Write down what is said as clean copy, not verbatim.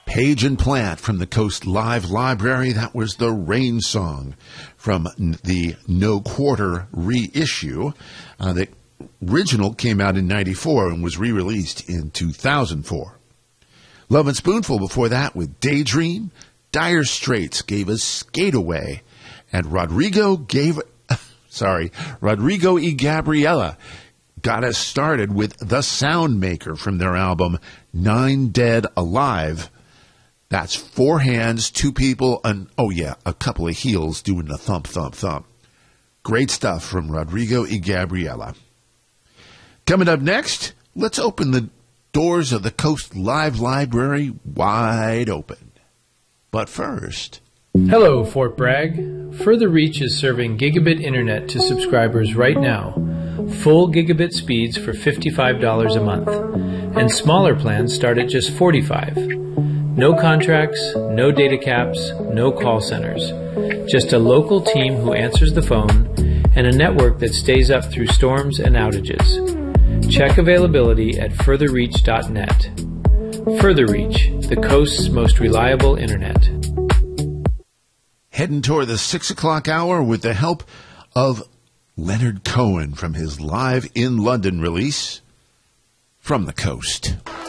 Page and Plant from the Coast Live Library. That was the Rain Song from the No Quarter reissue. The original came out in 94 and was re-released in 2004. Love and Spoonful before that with Daydream. Dire Straits gave us Skate Away. And Rodrigo y Gabriela got us started with The Soundmaker from their album Nine Dead Alive. That's four hands, two people, and, a couple of heels doing the thump, thump, thump. Great stuff from Rodrigo y Gabriela. Coming up next, let's open the doors of the Coast Live Library wide open. But first... Hello, Fort Bragg. Further Reach is serving gigabit internet to subscribers right now. Full gigabit speeds for $55 a month. And smaller plans start at just $45. No contracts, no data caps, no call centers. Just a local team who answers the phone and a network that stays up through storms and outages. Check availability at furtherreach.net. Further Reach, the coast's most reliable internet. Heading toward the 6 o'clock hour with the help of Leonard Cohen from his Live in London release, From the Coast.